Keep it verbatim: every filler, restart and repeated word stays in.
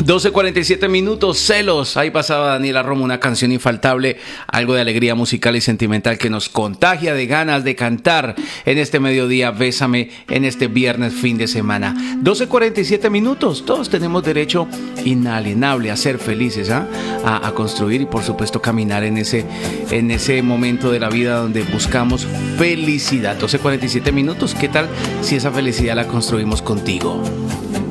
doce cuarenta y siete minutos, Celos. Ahí pasaba Daniela Romo, una canción infaltable, algo de alegría musical y sentimental que nos contagia de ganas de cantar en este mediodía. Bésame en este viernes fin de semana. doce cuarenta y siete minutos. Todos tenemos derecho inalienable a ser felices, ¿eh? a, a construir y por supuesto caminar en ese, en ese momento de la vida donde buscamos felicidad. doce cuarenta y siete minutos. ¿Qué tal si esa felicidad la construimos contigo?